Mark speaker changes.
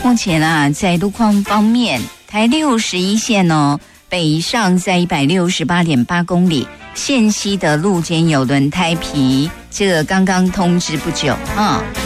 Speaker 1: 目前啊，在路况方面，台61线哦，北上在168.8公里，线西的路肩有轮胎皮，这个刚刚通知不久啊。